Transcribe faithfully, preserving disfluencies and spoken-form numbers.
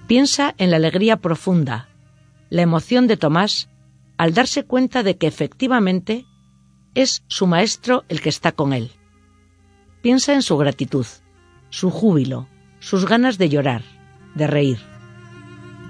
Piensa en la alegría profunda, la emoción de Tomás al darse cuenta de que efectivamente es su maestro el que está con él. Piensa en su gratitud, su júbilo, sus ganas de llorar, de reír.